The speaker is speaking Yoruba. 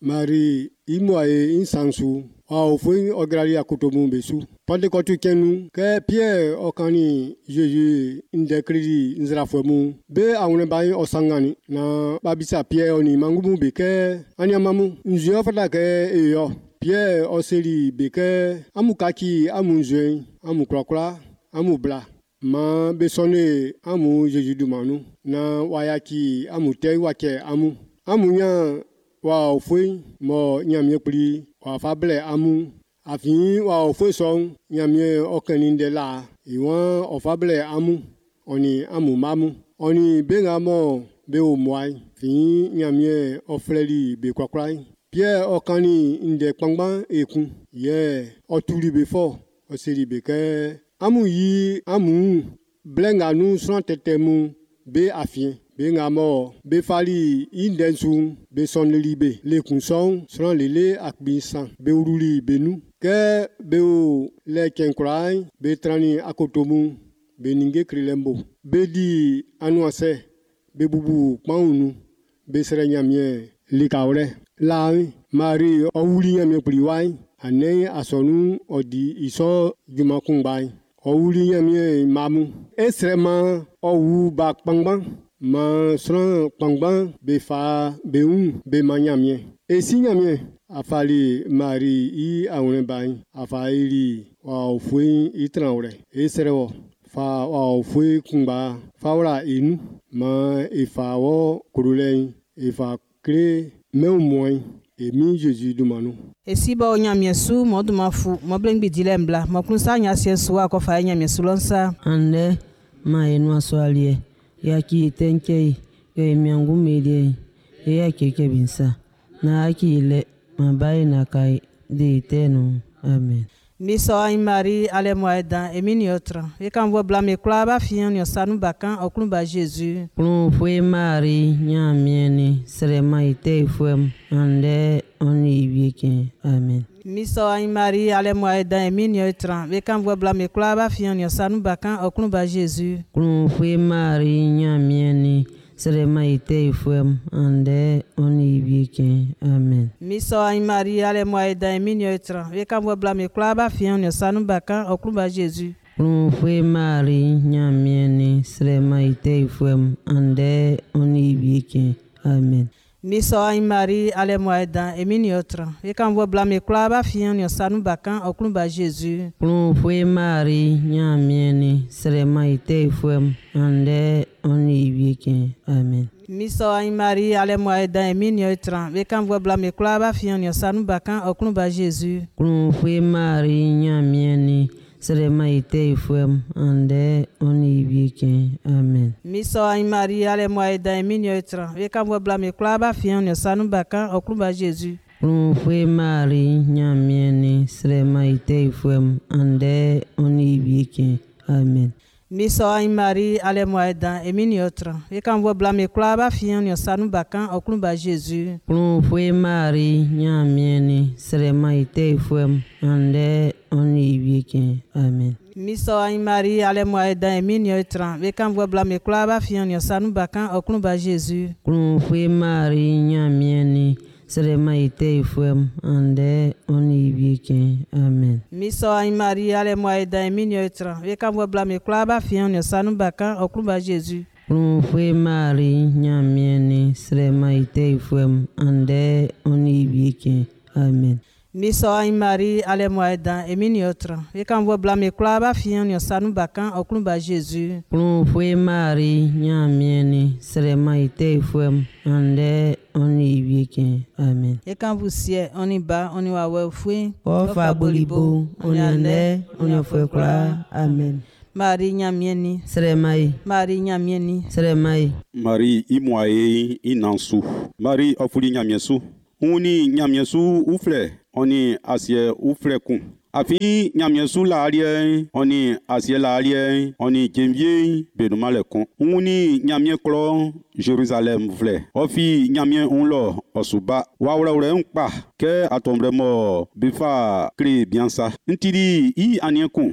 Marie imoae insansu au foi ograli akutomu besu Pentecote kenu ke Pierre okani Jésus indekridi nzrafemu be awune bai osangani na babisa Pierre oni mangumu beke anyamamu nzio fata ke eyo Pierre oseli beke amukaki amunzwe amukrokra amubla ma besone amu Jésus dumanu na wayaki amute wake amunya wa foi mo nyamye pli wa fable amu afin wa ofo song nyamye okaninde la iwan ofable amu oni amu mamu oni bengamo be omwai fin nyamye ofreli be kwakrai Pierre okani inde pangban ekun ye otuli before oseri be ke amu yi amu blenga nu son tetemu be afin bengamo be fali indensu be sonli be le kunson son lele akbisan be uruli benu ke be o le kenkrai be trani akotomu be ninge krilembo be di anuase be bubu paunu be serenyamie likawre la Marie owuli nyamie priwai ane asonu odi iso jumakungbai owuli nyamie mamu esrema owu bak pangban ma sran pangban be fa be be manyamie esi nyamie afali Marie I awune bai afaili wa ofui itranure esrewo fa wa ofui kungba fawra inu ma ifawo kurulei ifa kre meumoi emi Jésus dumanu esi ba onyamie su modumafu moblengbi dilembla mokunsa nyasien suwa ko fa nyamie sulonsa ande ma enu aswalie yaki tenkei yo emiangu medie yaki kebinsa na akile mabai na kai de tenu amen miso ay Marie ale moeda emini otra e kan vo blame klaba fian yo sanu bakan oklun ba Jésus klun foi Marie nyamieni srema ite fuem ande oni wieke amen miso ay Marie ale moeda emini otra e kan vo blame klaba fian yo sanu bakan oklun ba Jésus klun foi Marie nyamieni srema ite fuem ande oni wieke amen miso ay Marie ale moeda emini otra e kan vo blame klaba fian yo sanu bakan oklun ba Jésus klun foi Marie nyamieni srema ite fuem ande oni wieke amen miso ay Marie ale moeda emini otra e kan vo blame klaba fian yo sanu bakan oklun ba Jésus klun foi Marie nyamieni srema ite fuem ande oni wieke amen miso ay Marie ale moeda emini otra e kan vo blame klaba fian yo sanu bakan oklun ba Jésus klun foi Marie nyamieni srema ite fuem ande oni wieke amen miso ay Marie ale moeda emini otra e kan vo blame klaba fian yo sanu bakan oklun ba Jésus klun foi Marie nyamieni srema ite fuem ande oni wieke amen miso ay Marie ale moeda emini otra e kan vo blame klaba fian yo sanu bakan oklun ba Jésus klun foi Marie nyamieni srema ite fuem ande oni wieke amen miso ay Marie ale moeda emini otra e kan vo blame klaba fian yo sanu bakan oklun ba Jésus klun foi Marie nyamieni srema ite fuem ande oni wieke amen miso ay Marie ale moeda emini otra e kan vo blame klaba fian yo sanu bakan oklun ba Jésus klun foi Marie nyamieni srema ite fuem ande oni wieke amen miso ay Marie ale moeda emini otra e kan vo blame klaba fian yo sanu bakan oklun ba Jésus klun foi Marie nyamieni srema ite fuem ande oni wieke amen e kan vo sie oni ba oni wa we fui ofa bolibo oni ande oni foi kla amen Marie nyamieni sremai Marie nyamieni sremai Marie imoae inansu Marie ofuli nyamiesu uni nyamiesu ufle oni asie ufle kun afi nyamiesu la alie oni asie la alie oni kemvie benumale kun uni nyamie klo Jérusalem vle ofi nyamie unlo osuba wawre nkpa ke atombre mo bifa kre biansa ntidi I anien kun